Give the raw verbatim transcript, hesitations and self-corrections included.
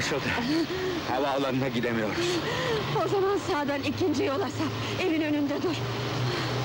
anlaşıldı. Havaalanına gidemiyoruz. O zaman sağdan ikinci yola sap, evin önünde dur.